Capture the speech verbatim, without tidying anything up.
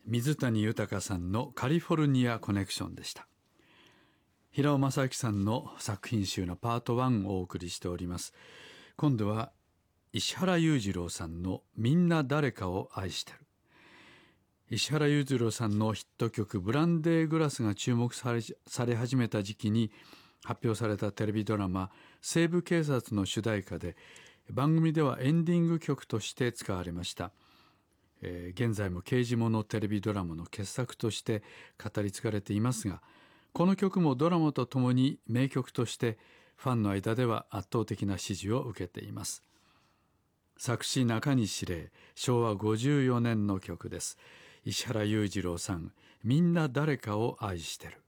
水谷豊さんのカリフォルニアコネクションでした。平尾正明さんの作品集のパートワンをお送りしております。今度は石原裕次郎さんのみんな誰かを愛してる。石原裕次郎さんのヒット曲ブランデーグラスが注目され、され始めた時期に発表されたテレビドラマ西部警察の主題歌で、番組ではエンディング曲として使われました。えー、現在も刑事物テレビドラマの傑作として語り継がれていますが、この曲もドラマとともに名曲としてファンの間では圧倒的な支持を受けています。作詞中西礼、しょうわごじゅうよねんの曲です。石原裕次郎さん、みんな誰かを愛してる。